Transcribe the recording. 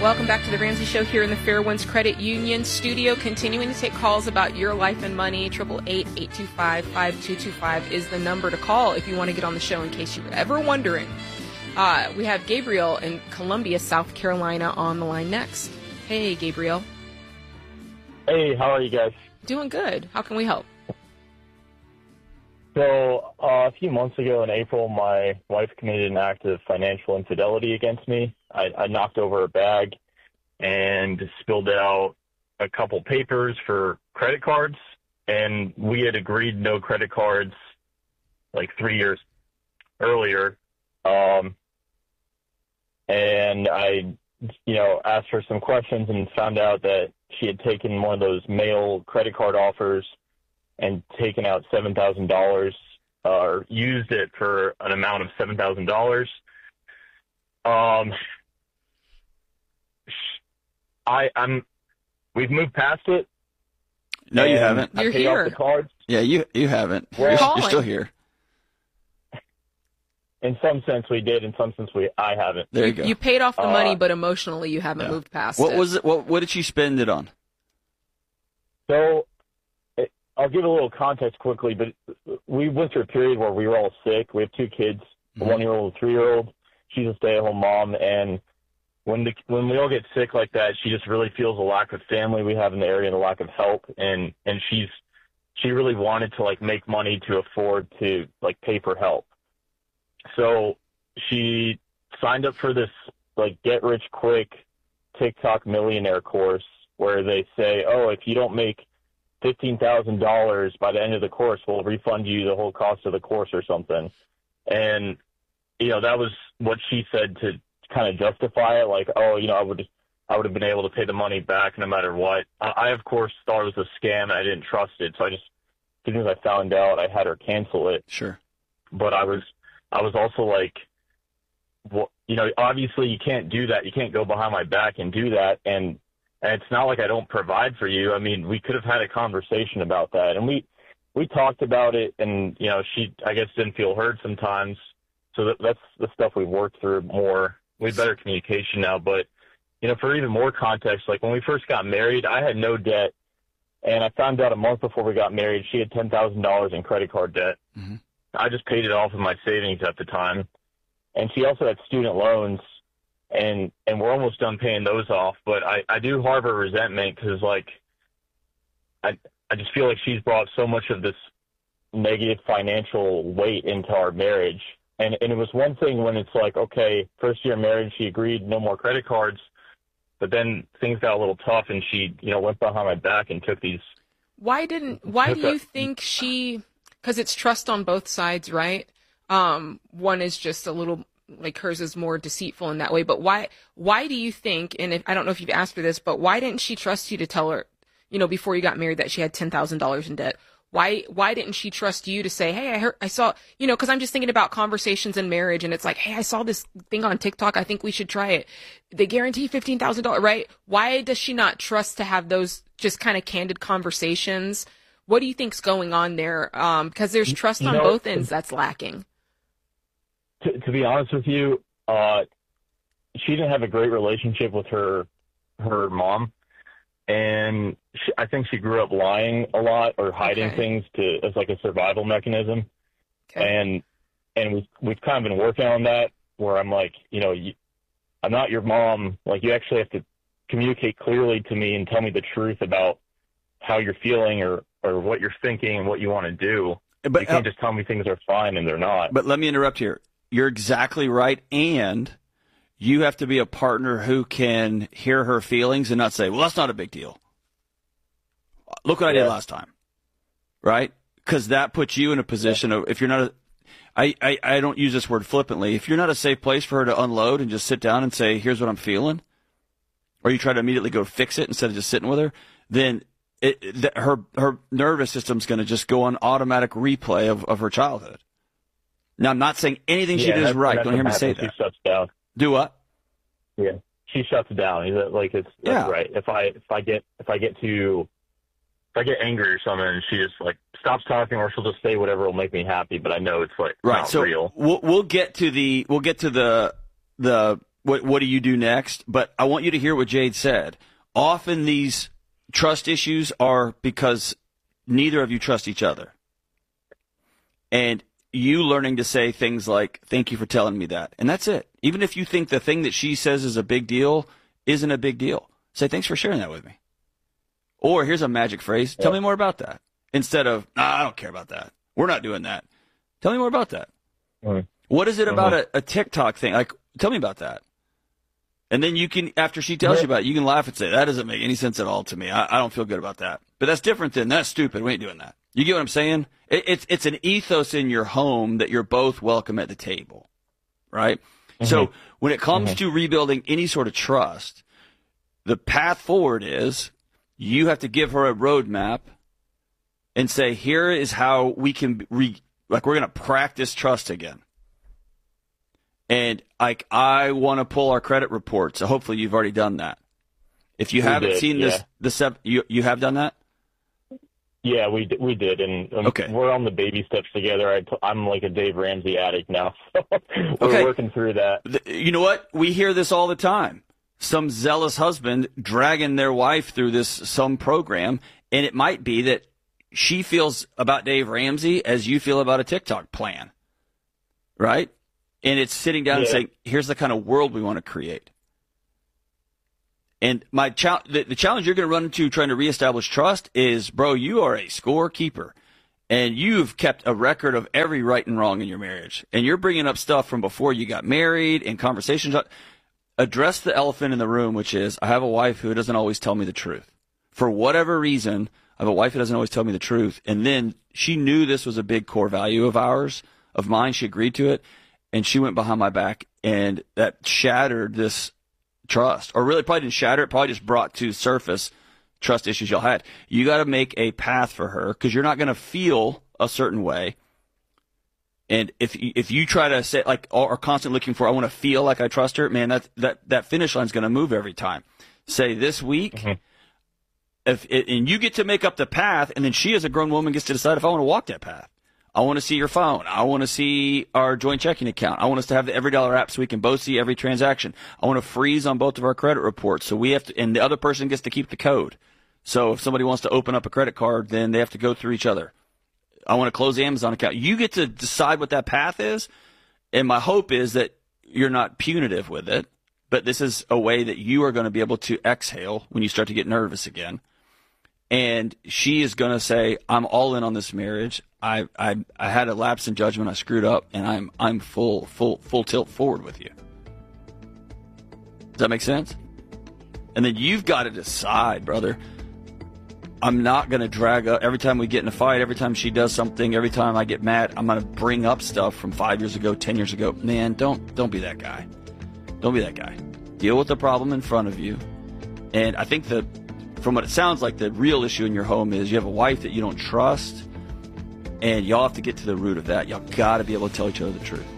Welcome back to the Ramsey Show here in the Fairwinds Credit Union studio. Continuing to take calls about your life and money. 888-825-5225 is the number to call if you want to get on the show in case you were ever wondering. We have Gabriel in Columbia, South Carolina on the line next. Hey, Gabriel. Hey, how are you guys? Doing good. How can we help? So, a few months ago in April, my wife committed an act of financial infidelity against me. I knocked over a bag and spilled out a couple papers for credit cards, and we had agreed no credit cards like 3 years earlier. And I, asked her some questions and found out that she had taken one of those mail credit card offers and taken out $7,000, or used it for an amount of $7,000. We've moved past it. No, you haven't. You're paid here. off the cards. Yeah, you haven't. Well, you're still here. In some sense we did. In some sense I haven't. There you go. You paid off the money, but emotionally you haven't moved past What it. was it? What did she spend it on? So I'll give a little context quickly, but we went through a period where we were all sick. We have two kids, a 1-year-old, a 3-year-old. She's a stay-at-home mom, and when we all get sick like that, she just really feels the lack of family we have in the area and the lack of help, and she really wanted to make money to afford to pay for help. So she signed up for this get rich quick TikTok millionaire course where they say, oh, if you don't make $15,000 by the end of the course, we'll refund you the whole cost of the course or something. And, that was what she said to kind of justify it. I would have been able to pay the money back no matter what. I of course, thought it was a scam and I didn't trust it. So as soon as I found out, I had her cancel it. Sure. But I was also well, obviously you can't do that. You can't go behind my back and do that. And it's not like I don't provide for you. I mean, we could have had a conversation about that. And we talked about it, and, she, I guess, didn't feel heard sometimes. So that's the stuff we've worked through more. We have better communication now. But, for even more context, when we first got married, I had no debt. And I found out a month before we got married, she had $10,000 in credit card debt. Mm-hmm. I just paid it off of my savings at the time. And she also had student loans. And we're almost done paying those off, but I do harbor resentment because I just feel like she's brought so much of this negative financial weight into our marriage. And it was one thing when it's okay, first year marriage, she agreed no more credit cards, but then things got a little tough and she, went behind my back and took these. Why do you think because it's trust on both sides, right? One is just a little, hers is more deceitful in that way, but why do you think, and I don't know if you've asked her this, but why didn't she trust you to tell her, before you got married that she had $10,000 in debt? Why didn't she trust you to say, hey, I saw, because I'm just thinking about conversations in marriage, and it's hey, I saw this thing on TikTok. I think we should try it. They guarantee $15,000, right? Why does she not trust to have those just kind of candid conversations? What do you think's going on there? Because there's trust on both ends that's lacking. To be honest with you, she didn't have a great relationship with her mom, and I think she grew up lying a lot or hiding things as a survival mechanism. Okay. And we've kind of been working on that where I'm I'm not your mom. You actually have to communicate clearly to me and tell me the truth about how you're feeling or what you're thinking and what you want to do. But you can't just tell me things are fine and they're not. But let me interrupt here. You're exactly right, and you have to be a partner who can hear her feelings and not say, well, that's not a big deal. Look what I did last time, right? Because that puts you in a position of, if you're not I don't use this word flippantly, if you're not a safe place for her to unload and just sit down and say, here's what I'm feeling, or you try to immediately go fix it instead of just sitting with her, then her nervous system's going to just go on automatic replay of her childhood. Now, I'm not saying anything she did is right. Don't hear me say that. She shuts down. Do what? Yeah, she shuts down. That's right. If I get angry or something, and she just stops talking, or she'll just say whatever will make me happy. But I know it's right. Not so real. We'll get to the what do you do next? But I want you to hear what Jade said. Often these trust issues are because neither of you trust each other. And you learning to say things like, thank you for telling me that. And that's it. Even if you think the thing that she says is a big deal isn't a big deal, say, thanks for sharing that with me. Or here's a magic phrase. Tell me more about that. Instead of, I don't care about that. We're not doing that. Tell me more about that. What is it about a TikTok thing? Like, tell me about that. And then you can, after she tells you about it, you can laugh and say, that doesn't make any sense at all to me. I don't feel good about that. But that's different than, that's stupid. We ain't doing that. You get what I'm saying? It's an ethos in your home that you're both welcome at the table, right? So when it comes to rebuilding any sort of trust, the path forward is you have to give her a roadmap and say, here is how we can, we're going to practice trust again. And like, I want to pull our credit report. So hopefully you've already done that. If you haven't seen you have done that? Yeah, we did, and we're on the baby steps together. I'm like a Dave Ramsey addict now, so we're working through that. You know what? We hear this all the time. Some zealous husband dragging their wife through some program, and it might be that she feels about Dave Ramsey as you feel about a TikTok plan, right? And it's sitting down and saying, here's the kind of world we want to create. And the challenge you're going to run into trying to reestablish trust is, bro, you are a scorekeeper, and you've kept a record of every right and wrong in your marriage. And you're bringing up stuff from before you got married and conversations. Address the elephant in the room, which is, I have a wife who doesn't always tell me the truth. For whatever reason, I have a wife who doesn't always tell me the truth. And then she knew this was a big core value of mine. She agreed to it, and she went behind my back, and that shattered this trust, or really probably didn't shatter it, probably just brought to surface trust issues y'all had. You got to make a path for her, because you're not going to feel a certain way. And if you try to say, like, or constantly looking for, I want to feel like I trust her, man, that finish line's going to move every time. Say this week, and you get to make up the path, and then she as a grown woman gets to decide if I want to walk that path. I want to see your phone. I want to see our joint checking account. I want us to have the EveryDollar app so we can both see every transaction. I want to freeze on both of our credit reports, so we have to, and the other person gets to keep the code. So if somebody wants to open up a credit card, then they have to go through each other. I want to close the Amazon account. You get to decide what that path is, and my hope is that you're not punitive with it, but this is a way that you are going to be able to exhale when you start to get nervous again. And she is going to say, I'm all in on this marriage. I had a lapse in judgment. I screwed up, and I'm full tilt forward with you. Does that make sense? And then you've got to decide, brother. I'm not going to drag up every time we get in a fight, every time she does something, every time I get mad, I'm going to bring up stuff from 5 years ago, 10 years ago. Man, don't be that guy. Don't be that guy. Deal with the problem in front of you. And I think that from what it sounds like, the real issue in your home is you have a wife that you don't trust, and y'all have to get to the root of that. Y'all got to be able to tell each other the truth.